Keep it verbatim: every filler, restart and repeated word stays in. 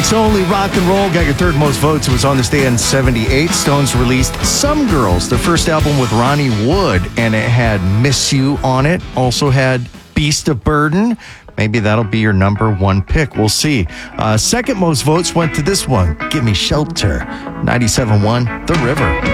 Tonight's only rock and roll got your third most votes. It was on this day in seventy-eight. Stones released Some Girls, their first album with Ronnie Wood, and it had Miss You on it. Also had Beast of Burden. Maybe that'll be your number one pick. We'll see. Uh, second most votes went to this one, Give Me Shelter. ninety-seven point one, The River.